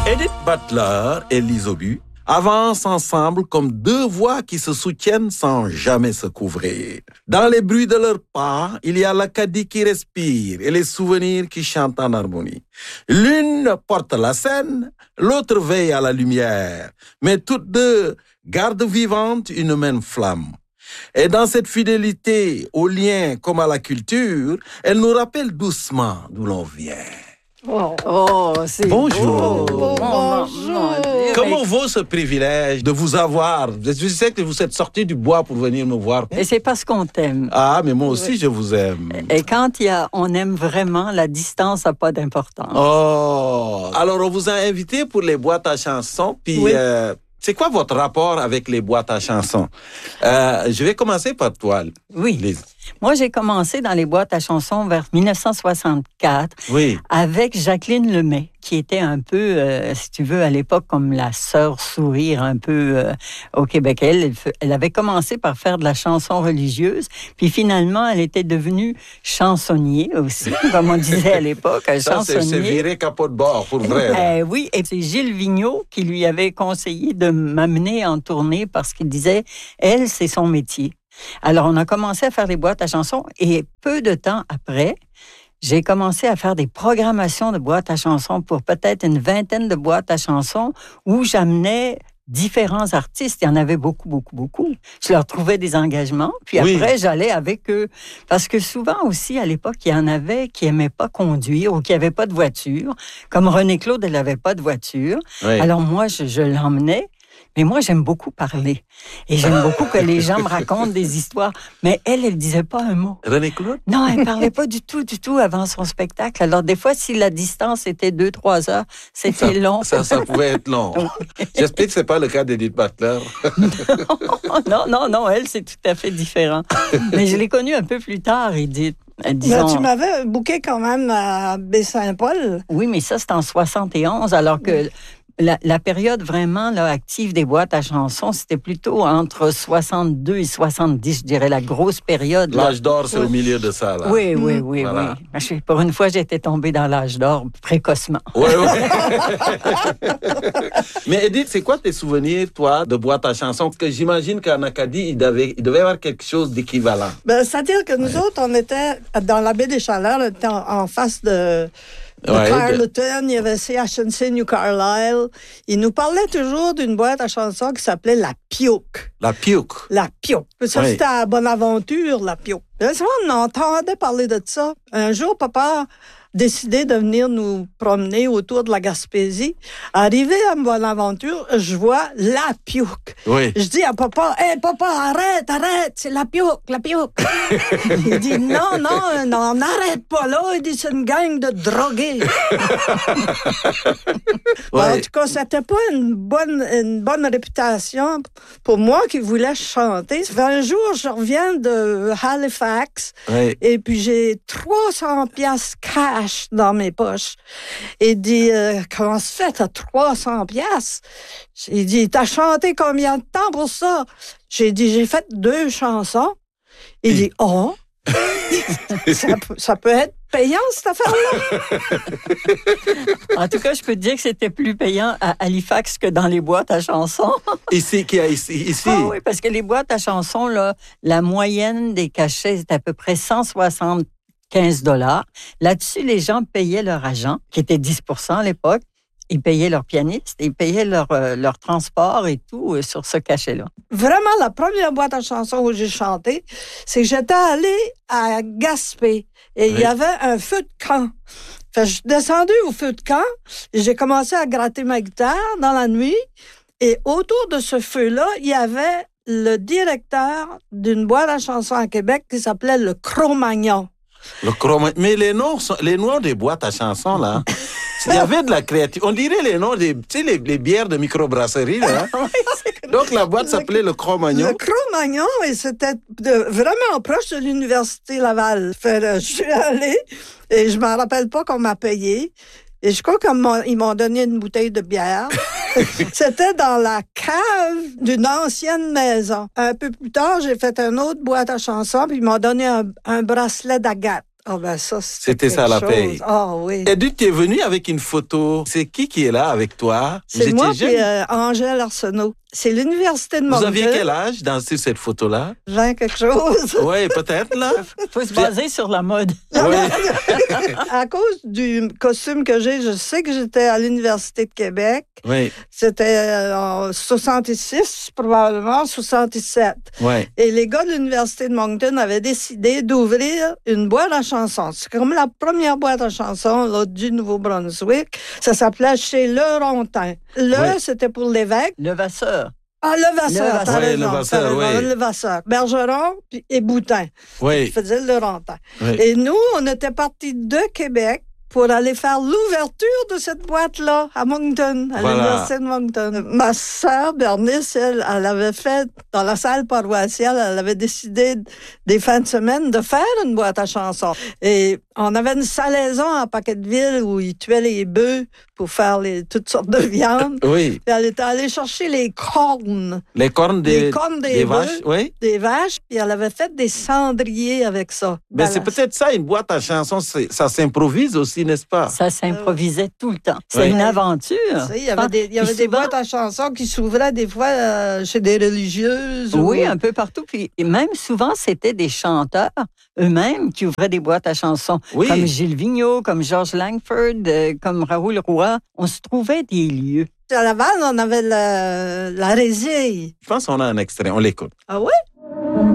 Edith Butler et Lise Aubu avancent ensemble comme deux voix qui se soutiennent sans jamais se couvrir. Dans les bruits de leurs pas, il y a l'Acadie qui respire et les souvenirs qui chantent en harmonie. L'une porte la scène, l'autre veille à la lumière, mais toutes deux gardent vivante une même flamme. Et dans cette fidélité aux liens comme à la culture, elle nous rappelle doucement d'où l'on vient. C'est Bonjour. Bonjour. Comment vaut ce privilège de vous avoir? Je sais que vous êtes sortis du bois pour venir me voir. Et c'est parce qu'on t'aime. Ah, mais moi aussi, je vous aime. Et quand on aime vraiment, la distance n'a pas d'importance. Oh! Alors, on vous a invité pour les boîtes à chansons, puis... Oui. C'est quoi votre rapport avec les boîtes à chansons? Je vais commencer par toi, Oui. Lise. Moi, j'ai commencé dans les boîtes à chansons vers 1964 Oui. avec Jacqueline Lemay, qui était un peu, si tu veux, à l'époque, comme la sœur sourire un peu au Québec. Elle avait commencé par faire de la chanson religieuse, puis finalement, elle était devenue chansonnier aussi, comme on disait à l'époque, Ça, c'est viré capot de bord, pour vrai. Là. Oui, et c'est Gilles Vigneault qui lui avait conseillé de m'amener en tournée parce qu'il disait, elle, c'est son métier. Alors, on a commencé à faire des boîtes à chansons et peu de temps après, j'ai commencé à faire des programmations de boîtes à chansons pour peut-être une vingtaine de boîtes à chansons où j'amenais différents artistes. Il y en avait beaucoup, beaucoup, beaucoup. Je leur trouvais des engagements, puis après, j'allais avec eux. Parce que souvent aussi, à l'époque, il y en avait qui n'aimaient pas conduire ou qui n'avaient pas de voiture. Comme René-Claude, elle n'avait pas de voiture. Oui. Alors moi, je l'emmenais. Mais moi, j'aime beaucoup parler. Et j'aime beaucoup que les gens me racontent des histoires. Mais elle disait pas un mot. René-Claude? Non, elle parlait pas du tout avant son spectacle. Alors, des fois, si la distance était 2-3 heures, c'était long. Ça pouvait être long. J'espère que c'est pas le cas d'Edith Butler. Non, elle, c'est tout à fait différent. Mais je l'ai connue un peu plus tard, Edith. Disons... Ben, tu m'avais booké quand même à Baie-Saint-Paul. Oui, mais ça, c'est en 71, alors que... La période vraiment là, active des boîtes à chansons, c'était plutôt entre 62 et 70, je dirais, la grosse période. L'âge d'or, c'est au milieu de ça. Là. Oui. Voilà. Oui. Pour une fois, j'étais tombée dans l'âge d'or précocement. Oui. Mais Edith, c'est quoi tes souvenirs, toi, de boîtes à chansons? Parce que j'imagine qu'en Acadie, il devait y avoir quelque chose d'équivalent. Ben, c'est-à-dire que nous autres, on était dans la baie des Chaleurs, on était en face de Carleton, il y avait CHNC New Carlisle. Il nous parlait toujours d'une boîte à chansons qui s'appelait La Piouk. La Piouk. La Piouk. Ça, c'était à Bonaventure, La Piouk. Là, on entendait parler de ça. Un jour, papa a décidé de venir nous promener autour de la Gaspésie. Arrivé à Bonaventure, je vois La Piouk. Oui. Je dis à papa, « Hey, papa, arrête, c'est La Piouk. Il dit, non, n'arrête pas là. Il dit, c'est une gang de drogués. En tout cas, c'était pas une bonne réputation pour moi qui voulais chanter. Ça fait un jour, je reviens de Halifax et puis j'ai 300 piastres cash dans mes poches. Il dit, comment ça fait, t'as 300 piastres? Il dit, t'as chanté combien de temps pour ça? J'ai dit, j'ai fait 2 chansons. Il dit, oh, ça peut être payant, cette affaire-là. En tout cas, je peux te dire que c'était plus payant à Halifax que dans les boîtes à chansons. Ici. Ah oui, parce que les boîtes à chansons, là, la moyenne des cachets est à peu près 175 $. Là-dessus, les gens payaient leur agent, qui était 10 % à l'époque. Ils payaient leur pianiste, ils payaient leur transport et tout sur ce cachet-là. Vraiment, la première boîte à chansons où j'ai chanté, c'est que j'étais allée à Gaspé et il y avait un feu de camp. Fait que je suis descendue au feu de camp et j'ai commencé à gratter ma guitare dans la nuit et autour de ce feu-là, il y avait le directeur d'une boîte à chansons à Québec qui s'appelait le Cro-Magnon. Mais les noms des boîtes à chansons, là, il y avait de la créativité. On dirait les noms des, tu sais, les bières de microbrasserie, là. Donc, la boîte s'appelait le Cro-Magnon. Le Cro-Magnon, et c'était vraiment proche de l'Université Laval. Je suis allée, et je m'en rappelle pas qu'on m'a payé. Et je crois qu'ils m'ont donné une bouteille de bière. C'était dans la cave d'une ancienne maison. Un peu plus tard, j'ai fait une autre boîte à chansons, puis ils m'ont donné un bracelet d'agate. Ah ben ça, c'était ça la paye. Ah oui. Edith, tu es venue avec une photo. C'est qui est là avec toi? C'est moi et Angèle Arsenault. C'est l'Université de Moncton. Vous aviez quel âge sur cette photo-là? 20 quelque chose. Oui, peut-être, là. Il faut se baser sur la mode. Oui. À cause du costume que j'ai, je sais que j'étais à l'Université de Québec. Oui. C'était en 66, probablement, 67. Oui. Et les gars de l'Université de Moncton avaient décidé d'ouvrir une boîte à chansons. C'est comme la première boîte à chansons là, du Nouveau-Brunswick. Ça s'appelait chez Levantin. C'était pour l'évêque. Levasseur. Ah, Levasseur, t'as raison. Levasseur. Bergeron et Boutin. Oui. Qui faisait le Laurentin. Oui. Et nous, on était partis de Québec pour aller faire l'ouverture de cette boîte-là à Moncton, à l'Université de Moncton. Ma sœur, Bernice, elle avait fait, dans la salle paroissiale, elle avait décidé des fins de semaine de faire une boîte à chansons. Et on avait une salaison à Paquetteville où ils tuaient les bœufs pour faire toutes sortes de viandes. Oui. Puis elle était allée chercher les cornes. Les cornes des vaches, oui. Des vaches, puis elle avait fait des cendriers avec ça. Mais c'est peut-être ça, une boîte à chansons, ça s'improvise aussi, n'est-ce pas? Ça s'improvisait tout le temps. C'est une aventure. Il y avait des boîtes à chansons qui s'ouvraient des fois chez des religieuses. Oui, un peu partout. Puis même souvent, c'était des chanteurs eux-mêmes qui ouvraient des boîtes à chansons. Oui. Comme Gilles Vigneault, comme Georges Langford, comme Raoul Roy. On se trouvait des lieux. À Laval, on avait la résille. Je pense qu'on a un extrait, on l'écoute. Ah oui?